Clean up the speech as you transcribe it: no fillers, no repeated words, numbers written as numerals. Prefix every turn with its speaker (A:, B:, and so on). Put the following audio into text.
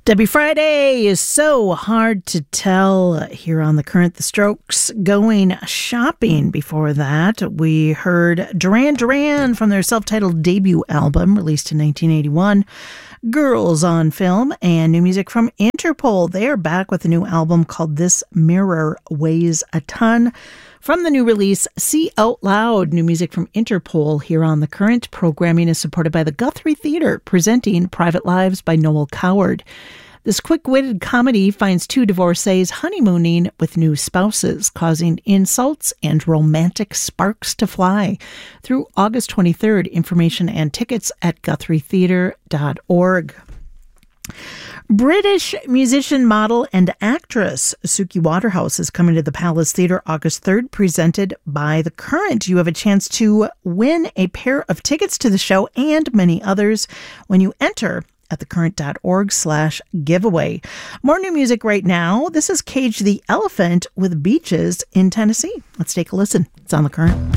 A: Debbie Friday is so hard to tell here on The Current. The Strokes going shopping. Before that, we heard Duran Duran from their self-titled debut album released in 1981. Girls on Film, and new music from Interpol. They are back with a new album called This Mirror Weighs a Ton. From the new release, See Out Loud, new music from Interpol here on The Current. Programming is supported by the Guthrie Theatre, presenting Private Lives by Noel Coward. This quick-witted comedy finds two divorcees honeymooning with new spouses, causing insults and romantic sparks to fly. Through August 23rd, information and tickets at GuthrieTheatre.org. British musician, model, and actress Suki Waterhouse is coming to the Palace Theatre August 3rd, presented by The Current. You have a chance to win a pair of tickets to the show and many others when you enter at thecurrent.org/giveaway. More new music right now. This is Cage the Elephant with Beaches in Tennessee. Let's take a listen. It's on The Current.